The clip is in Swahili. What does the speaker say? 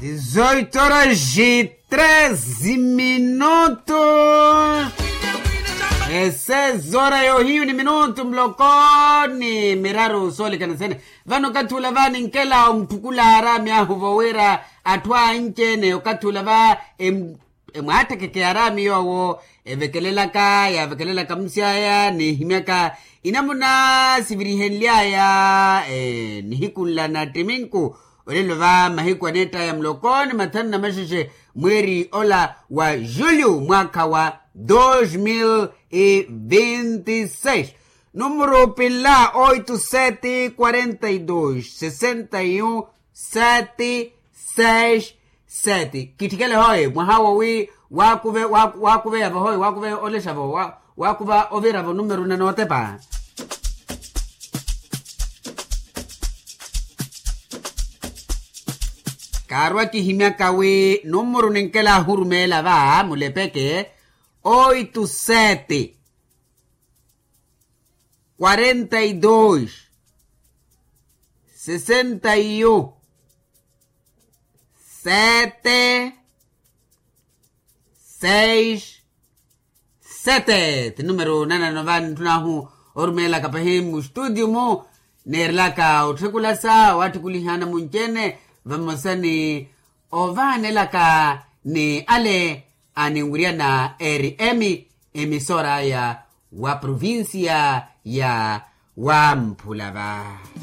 18h13. Ese zora yo hiyo ni minuto mlokoni miraru soli kanasene vano katula vani nkela mtukula harami ahuvowera atwa nchene ukatula va mwata keke harami yowo evekelela ka msiaya ni himiaka inamuna sivirihenliaya ni hikula na timinku olelo va mahiku aneta ya mlokoni matani na mashishe mweri ola wa julio mwaka wa 2026. Número pila 8742-61-767. Kitikele hoi, mwahawa wi, wakuve yavo hoi, wakuve oleshavo, wakuva oviravo numero nanotepa. Karwa kihimiaka wi, numero ninkela hurumela va, mulepeke, 87 42 61 7 6 7 número nana novan tunahu ormela kapahim studio mo nerlaka utrikulasa watukulihana munchene vamosani ovanelaka ni ale anenguria na emisora ya wa provincia ya Wampulava.